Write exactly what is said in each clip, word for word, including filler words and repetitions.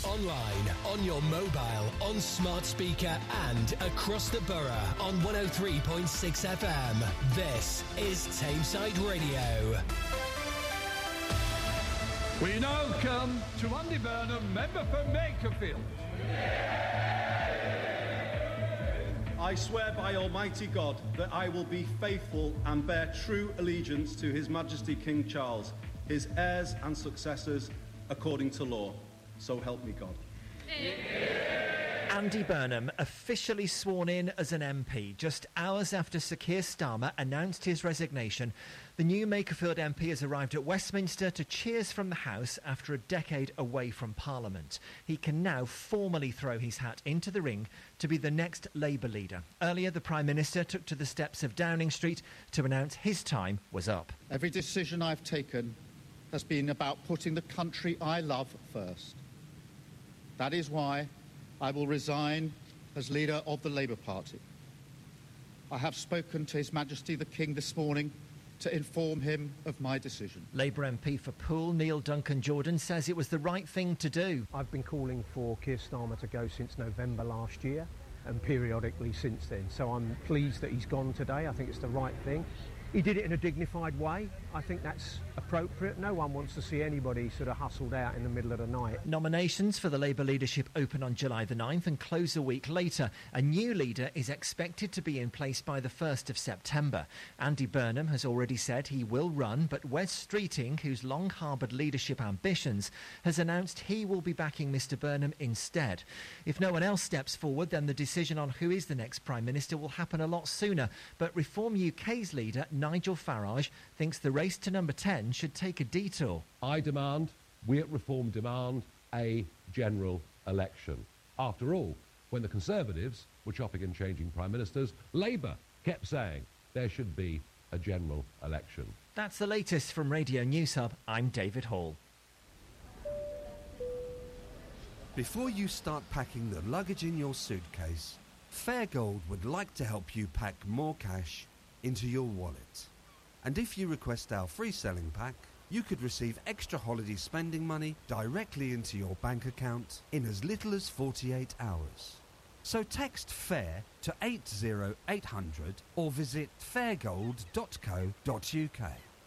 online, on your mobile, on smart speaker and across the borough on one oh three point six F M. This is Tameside Radio. We now come to Andy Burnham, member for Makerfield. I swear by Almighty God that I will be faithful and bear true allegiance to His Majesty King Charles, his heirs and successors, according to law. So help me God. Andy Burnham officially sworn in as an M P just hours after Sir Keir Starmer announced his resignation. The new Makerfield M P has arrived at Westminster to cheers from the House after a decade away from Parliament. He can now formally throw his hat into the ring to be the next Labour leader. Earlier, the Prime Minister took to the steps of Downing Street to announce his time was up. Every decision I've taken has been about putting the country I love first. That is why I will resign as leader of the Labour Party. I have spoken to His Majesty the King this morning to inform him of my decision. Labour M P for Poole, Neil Duncan Jordan, says it was the right thing to do. I've been calling for Keir Starmer to go since November last year and periodically since then. So I'm pleased that he's gone today. I think it's the right thing. He did it in a dignified way. I think that's appropriate. No one wants to see anybody sort of hustled out in the middle of the night. Nominations for the Labour leadership open on July the ninth and close a week later. A new leader is expected to be in place by the first of September. Andy Burnham has already said he will run, but Wes Streeting, who's long harboured leadership ambitions, has announced he will be backing Mr Burnham instead. If no one else steps forward, then the decision on who is the next Prime Minister will happen a lot sooner. But Reform U K's leader, Nigel Farage, thinks the race to number ten should take a detour. I demand, we at Reform demand, a general election. After all, when the Conservatives were chopping and changing Prime Ministers, Labour kept saying there should be a general election. That's the latest from Radio News Hub. I'm David Hall. Before you start packing the luggage in your suitcase, Fairgold would like to help you pack more cash into your wallet. And if you request our free selling pack, you could receive extra holiday spending money directly into your bank account in as little as forty-eight hours. So text FAIR to eight zero eight hundred or visit fairgold dot co dot uk.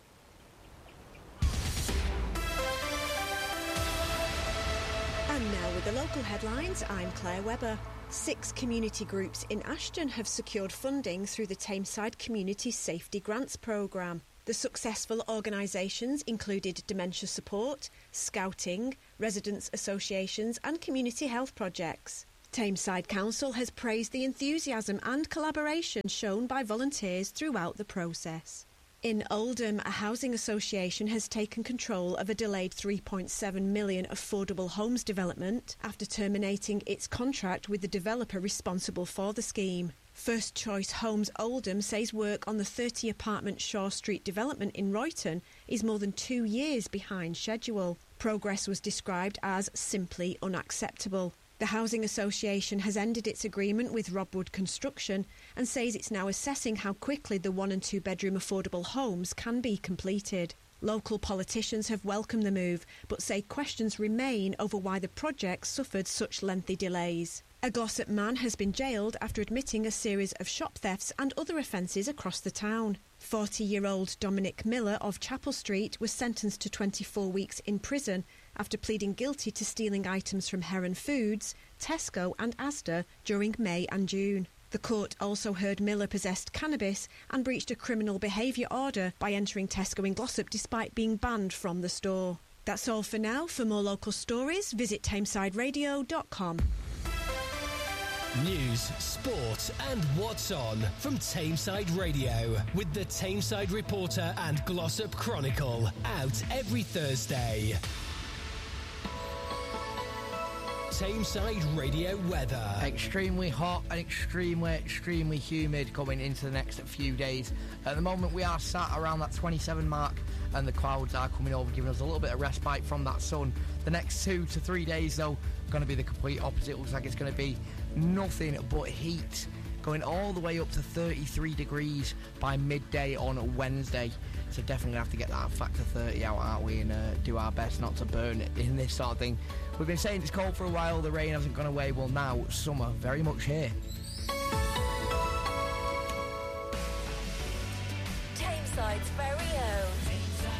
And now with the local headlines, I'm Claire Webber. Six community groups in Ashton have secured funding through the Tameside Community Safety Grants Programme. The successful organisations included dementia support, scouting, residents' associations and community health projects. Tameside Council has praised the enthusiasm and collaboration shown by volunteers throughout the process. In Oldham, a housing association has taken control of a delayed three point seven million affordable homes development after terminating its contract with the developer responsible for the scheme. First Choice Homes Oldham says work on the thirty apartment Shaw Street development in Royton is more than two years behind schedule. Progress was described as simply unacceptable. The Housing Association has ended its agreement with Robwood Construction and says it's now assessing how quickly the one and two bedroom affordable homes can be completed. Local politicians have welcomed the move, but say questions remain over why the project suffered such lengthy delays. A Glossop man has been jailed after admitting a series of shop thefts and other offences across the town. forty-year-old Dominic Miller of Chapel Street was sentenced to twenty-four weeks in prison after pleading guilty to stealing items from Heron Foods, Tesco and Asda during May and June. The court also heard Miller possessed cannabis and breached a criminal behaviour order by entering Tesco in Glossop despite being banned from the store. That's all for now. For more local stories, visit tameside radio dot com. News, sport and what's on from Tameside Radio with the Tameside Reporter and Glossop Chronicle, out every Thursday. Tameside Radio weather. Extremely hot and extremely, extremely humid going into the next few days. At the moment we are sat around that twenty-seven mark and the clouds are coming over, giving us a little bit of respite from that sun. The next two to three days though, going to be the complete opposite. It looks like it's going to be nothing but heat going all the way up to thirty-three degrees by midday on Wednesday. So definitely have to get that factor thirty out, aren't we, and uh, do our best not to burn in this sort of thing. We've been saying it's cold for a while, the rain hasn't gone away. Well, now, summer, very much here. Tameside's very